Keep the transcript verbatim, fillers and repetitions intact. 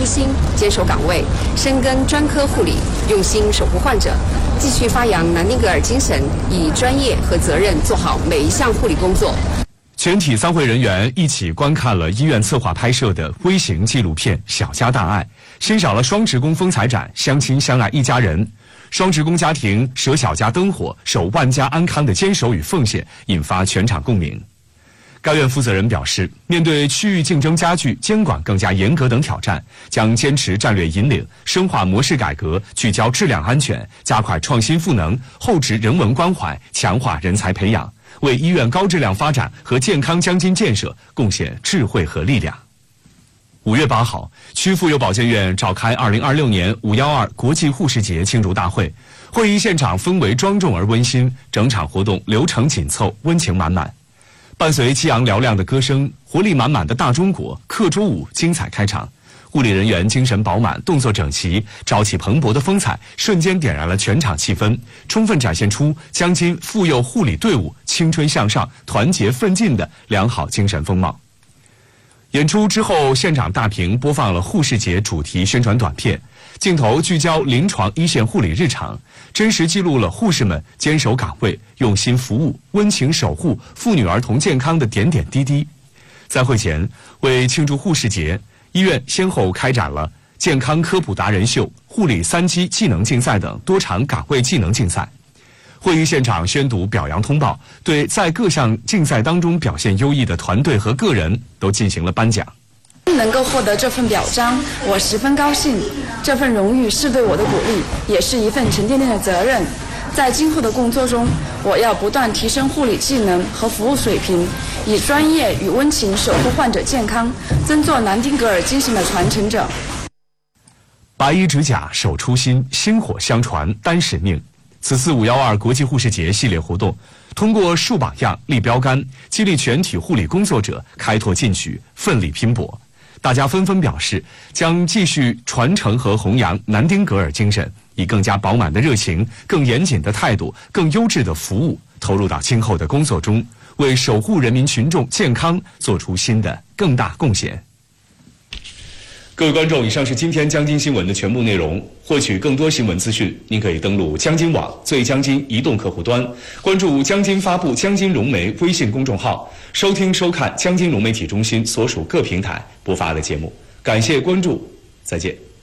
初心，坚守岗位，深耕专科护理，用心守护患者，继续发扬南丁格尔精神，以专业和责任做好每一项护理工作。 全体参会人员一起观看了医院策划拍摄的微型纪录片《小家大爱》，欣赏了双职工风采展《相亲相爱一家人》。双职工家庭舍小家灯火，守万家安康的坚守与奉献，引发全场共鸣。该院负责人表示，面对区域竞争加剧、监管更加严格等挑战，将坚持战略引领，深化模式改革，聚焦质量安全，加快创新赋能，厚植人文关怀，强化人才培养，为医院高质量发展和健康江津建设贡献智慧和力量。五月八号，区妇幼保健院召开二零二六年五幺二国际护士节庆祝大会，会议现场氛围庄重而温馨，整场活动流程紧凑，温情满满。伴随激昂嘹亮的歌声，活力满满的大中国课桌舞精彩开场，护理人员精神饱满，动作整齐，朝气蓬勃的风采瞬间点燃了全场气氛，充分展现出江津妇幼护理队伍青春向上、团结奋进的良好精神风貌。演出之后，现场大屏播放了护士节主题宣传短片，镜头聚焦临床一线护理日常，真实记录了护士们坚守岗位、用心服务、温情守护妇女儿童健康的点点滴滴。在会前，为庆祝护士节，医院先后开展了健康科普达人秀、护理三基技能竞赛等多场岗位技能竞赛。会议现场宣读表扬通报，对在各项竞赛当中表现优异的团队和个人都进行了颁奖。 能够获得这份表彰，我十分高兴。这份荣誉是对我的鼓励，也是一份沉甸甸的责任。在今后的工作中，我要不断提升护理技能和服务水平，以专业与温情守护患者健康，增做南丁格尔精神的传承者。 白衣执甲，守初心，薪火相传，担使命。此次五幺二国际护士节系列活动，通过树榜样、立标杆，激励全体护理工作者开拓进取、奋力拼搏。大家纷纷表示，将继续传承和弘扬南丁格尔精神，以更加饱满的热情、更严谨的态度、更优质的服务，投入到今后的工作中，为守护人民群众健康做出新的更大贡献。各位观众，以上是今天江津新闻的全部内容。获取更多新闻资讯，您可以登录江津网最江津移动客户端，关注江津发布江津融媒微信公众号，收听收看江津融媒体中心所属各平台播发的节目。感谢关注，再见。